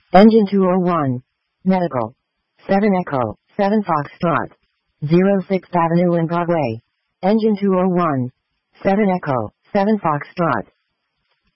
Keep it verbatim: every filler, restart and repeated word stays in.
Engine two oh one. Medical. seven Echo, seven Foxtrot. zero sixth Avenue and Broadway. Engine two oh one. seven Echo, seven Foxtrot.